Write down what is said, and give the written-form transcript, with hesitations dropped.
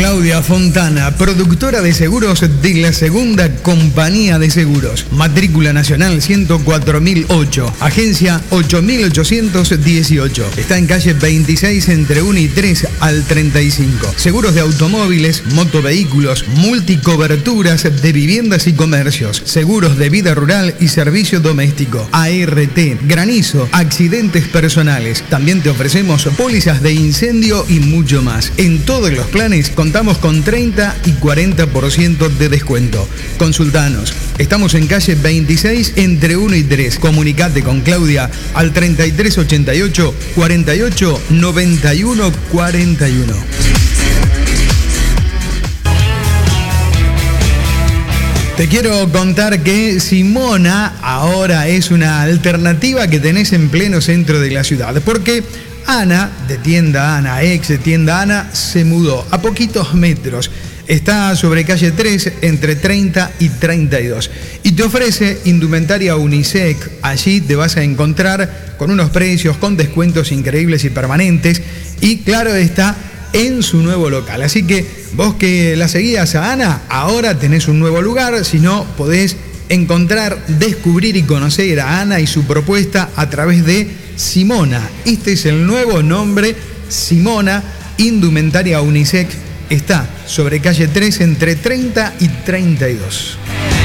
Claudia Fontana, productora de seguros de la Segunda Compañía de Seguros. Matrícula nacional 104.008, agencia 8.818. Está en calle 26 entre 1 y 3 al 35. Seguros de automóviles, motovehículos, multicoberturas de viviendas y comercios, seguros de vida rural y servicio doméstico, ART, granizo, accidentes personales. También te ofrecemos pólizas de incendio y mucho más. En todos los planes contamos con 30 y 40% de descuento. Consultanos. Estamos en calle 26 entre 1 y 3. Comunicate con Claudia al 3388 48 91 41. Te quiero contar que Simona ahora es una alternativa que tenés en pleno centro de la ciudad, porque Ana, de tienda Ana, ex de tienda Ana, se mudó a poquitos metros. Está sobre calle 3, entre 30 y 32. Y te ofrece indumentaria unisex. Allí te vas a encontrar con unos precios, con descuentos increíbles y permanentes. Y claro está, en su nuevo local. Así que vos que la seguías a Ana, ahora tenés un nuevo lugar. Si no, podés encontrar, descubrir y conocer a Ana y su propuesta a través de Simona. Este es el nuevo nombre, Simona, indumentaria unisex. Está sobre calle 3 entre 30 y 32.